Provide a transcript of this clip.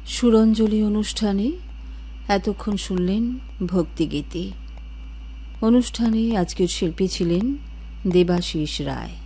সুরঞ্জলি অনুষ্ঠানে এতক্ষণ শুনলেন ভক্তিগীতি। অনুষ্ঠানে আজকের শিল্পী ছিলেন দেবাশিস রায়।